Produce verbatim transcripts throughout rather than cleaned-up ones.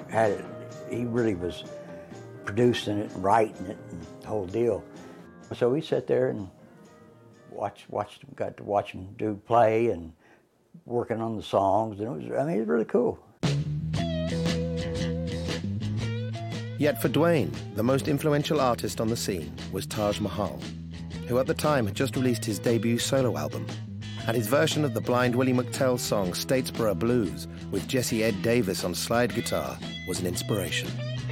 had it, he really was producing it and writing it and the whole deal. So we sat there and watched, watched, got to watch him do play and working on the songs, and it was, I mean, it was really cool. Yet for Duane, the most influential artist on the scene was Taj Mahal, who at the time had just released his debut solo album, and his version of the Blind Willie McTell song Statesboro Blues with Jesse Ed Davis on slide guitar was an inspiration.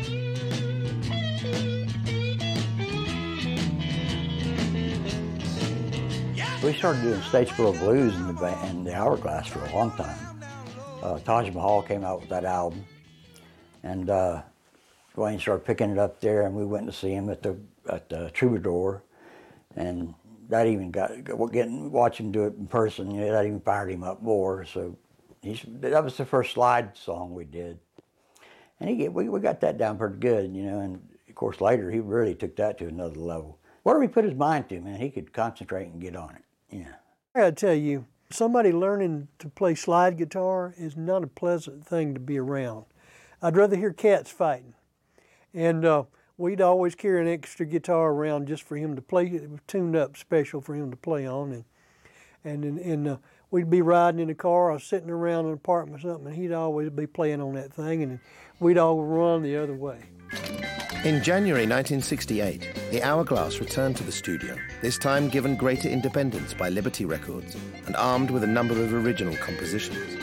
We started doing Statesboro Blues in the, band, in the Hourglass for a long time. Uh, Taj Mahal came out with that album, and uh, Duane started picking it up there, and we went to see him at the at the Troubadour, and that even got getting watch him do it in person. You know, that even fired him up more. So he's, that was the first slide song we did, and he we we got that down pretty good, you know. And of course later he really took that to another level. Whatever he put his mind to, man, he could concentrate and get on it. Yeah. I gotta tell you, somebody learning to play slide guitar is not a pleasant thing to be around. I'd rather hear cats fighting. And uh, we'd always carry an extra guitar around just for him to play. It was tuned up special for him to play on. And and and, and uh, we'd be riding in the car or sitting around an apartment or something, and he'd always be playing on that thing, and we'd all run the other way. In January nineteen sixty-eight, the Hourglass returned to the studio, this time given greater independence by Liberty Records and armed with a number of original compositions.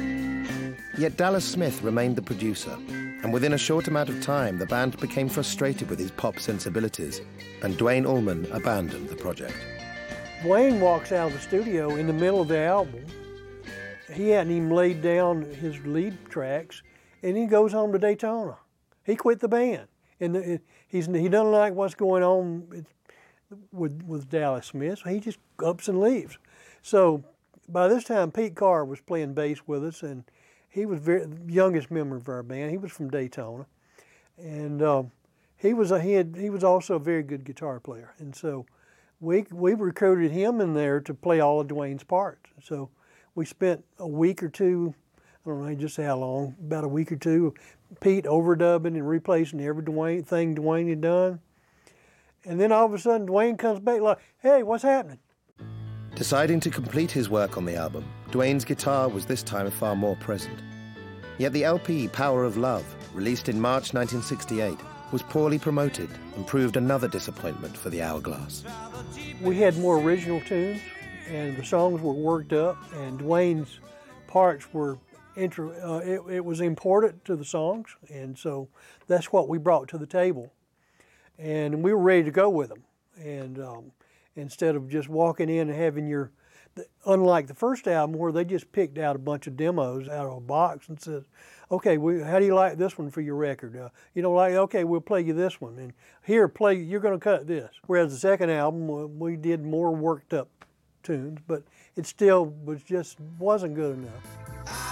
Yet Dallas Smith remained the producer, and within a short amount of time, the band became frustrated with his pop sensibilities, and Duane Allman abandoned the project. Duane walks out of the studio in the middle of the album. He hadn't even laid down his lead tracks, and he goes home to Daytona. He quit the band. And the, he's, he doesn't like what's going on with, with Dallas Smith, so he just ups and leaves. So by this time, Pete Carr was playing bass with us, and he was very, the youngest member of our band. He was from Daytona, and um, he was a, he had he was also a very good guitar player. And so we we recruited him in there to play all of Duane's parts. So we spent a week or two, I don't know just how long, about a week or two, Pete overdubbing and replacing every Duane thing Duane had done. And then all of a sudden, Duane comes back like, "Hey, what's happening?" Deciding to complete his work on the album, Duane's guitar was this time far more present. Yet the L P Power of Love, released in March nineteen sixty-eight, was poorly promoted and proved another disappointment for the Hourglass. We had more original tunes, and the songs were worked up, and Duane's parts were, intro, uh, it, it was important to the songs, and so that's what we brought to the table. And we were ready to go with them. And um, instead of just walking in and having your, unlike the first album where they just picked out a bunch of demos out of a box and said, okay, we, how do you like this one for your record? Uh, you know, like, okay, we'll play you this one. And here, play, you're going to cut this. Whereas the second album, we did more worked up tunes, but it still was just wasn't good enough.